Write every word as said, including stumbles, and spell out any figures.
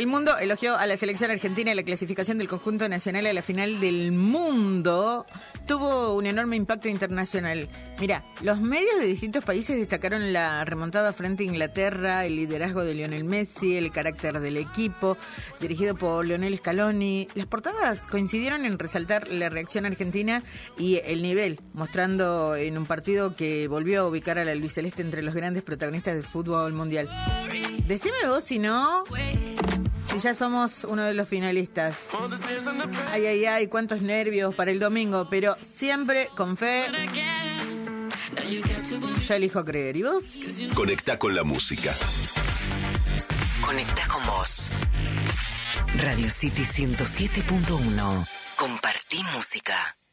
El mundo elogió a la selección argentina y la clasificación del conjunto nacional a la final del mundo tuvo un enorme impacto internacional. Mira, los medios de distintos países destacaron la remontada frente a Inglaterra, el liderazgo de Lionel Messi, el carácter del equipo, dirigido por Lionel Scaloni. Las portadas coincidieron en resaltar la reacción argentina y el nivel, mostrando en un partido que volvió a ubicar a la albiceleste entre los grandes protagonistas del fútbol mundial. Decime vos si no... Si ya somos uno de los finalistas. Ay, ay, ay, cuántos nervios para el domingo, pero siempre con fe. Yo elijo creer. ¿Y vos? Conectá con la música. Conectá con vos. Radio City ciento siete punto uno. Compartí música.